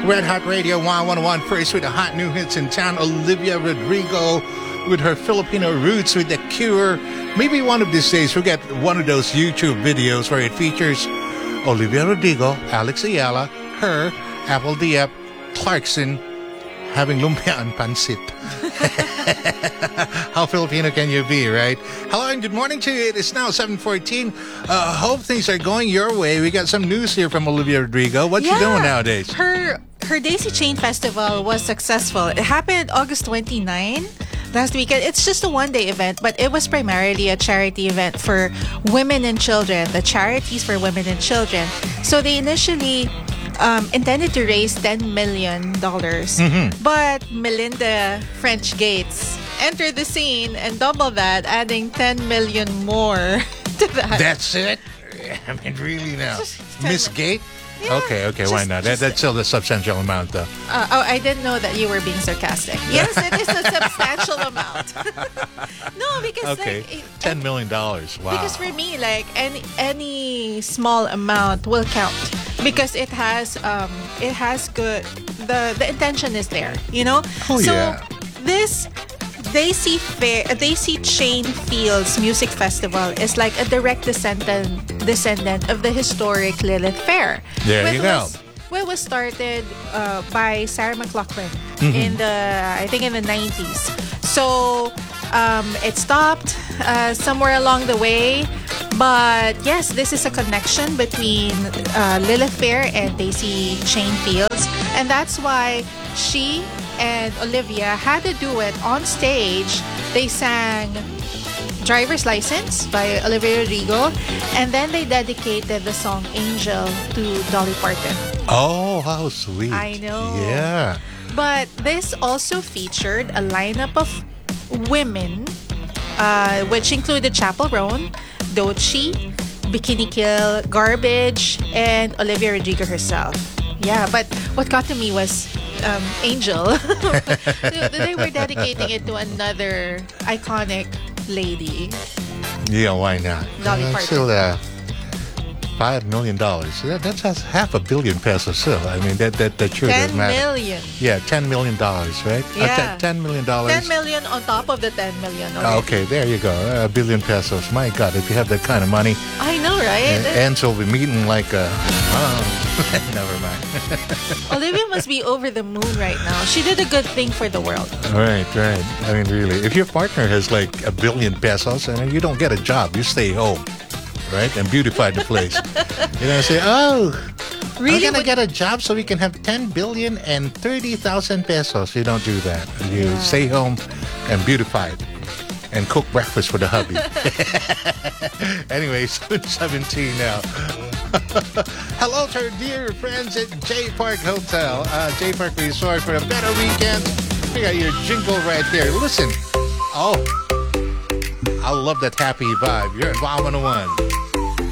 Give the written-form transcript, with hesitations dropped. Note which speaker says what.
Speaker 1: Red Hot Radio Y101 first with the hot new hits in town. Olivia Rodrigo with her Filipino roots with The Cure. Maybe one of these days we'll get one of those YouTube videos where it features Olivia Rodrigo, Alex Ayala, her, Apple Diep, Clarkson, having lumpia and pansit. How Filipino can you be, right? Hello and good morning to you. It is now 7:14. Hope things are going your way. We got some news here from Olivia Rodrigo. What you doing nowadays?
Speaker 2: Her Daisy Chain Festival was successful. It happened August 29 last weekend. It's just a one-day event, but it was primarily a charity event for women and children, the charities for women and children. So they initially intended to raise $10 million. But Melinda French Gates entered the scene and doubled that, adding 10 million more to that.
Speaker 1: That's it? I mean, really now? Miss Gate?
Speaker 2: Yeah,
Speaker 1: okay, why not? That's still a substantial amount, though.
Speaker 2: I didn't know that you were being sarcastic. Yes, it is a substantial amount. No, because
Speaker 1: $10 million. Wow.
Speaker 2: Because for me, like any small amount will count because it has good. The intention is there, you know.
Speaker 1: Oh,
Speaker 2: so
Speaker 1: yeah.
Speaker 2: This Daisy Chain Fields Music Festival is like a direct descendant of the historic Lilith Fair.
Speaker 1: There you go.
Speaker 2: It was started by Sarah McLachlan in the 90s. So it stopped somewhere along the way. But yes, this is a connection between Lilith Fair and Daisy Chain Fields. And that's why she and Olivia had to do it on stage. They sang Driver's License by Olivia Rodrigo, and then they dedicated the song Angel to Dolly Parton.
Speaker 1: Oh, how sweet.
Speaker 2: I know.
Speaker 1: Yeah.
Speaker 2: But this also featured a lineup of women, which included Chappell Roan, Doechii, Bikini Kill, Garbage, and Olivia Rodrigo herself. Yeah, but what got to me was Angel. They were dedicating it to another iconic lady.
Speaker 1: Yeah, why not?
Speaker 2: Dolly Parton.
Speaker 1: Still, $5 million. That's $500 million pesos still. I mean, that sure doesn't
Speaker 2: 10
Speaker 1: matter.
Speaker 2: million.
Speaker 1: Yeah, $10 million, right?
Speaker 2: Yeah.
Speaker 1: $10 million.
Speaker 2: 10 million on top of the 10 million.
Speaker 1: Okay, there you go. $1 billion pesos. My God, if you have that kind of money.
Speaker 2: I know, right?
Speaker 1: Ants will be meeting like never mind.
Speaker 2: Olivia must be over the moon right now. She did a good thing for the world.
Speaker 1: Right. I mean, really, if your partner has like $1 billion pesos and you don't get a job, you stay home, right? And beautify the place. You know, say, really? I'm going to get a job so we can have 10 billion and 30,000 pesos. You don't do that. You stay home and beautify it. And cook breakfast for the hubby. Anyway, 7:17 now. Hello to our dear friends at J Park Hotel, J Park Resort for a better weekend. We got your jingle right here. Listen. I love that happy vibe. You're at Y101.